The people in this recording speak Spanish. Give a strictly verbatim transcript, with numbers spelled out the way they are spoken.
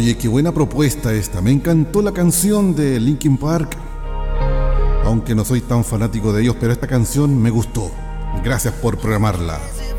Oye, qué buena propuesta esta. Me encantó la canción de Linkin Park. Aunque no soy tan fanático de ellos, pero esta canción me gustó. Gracias por programarla.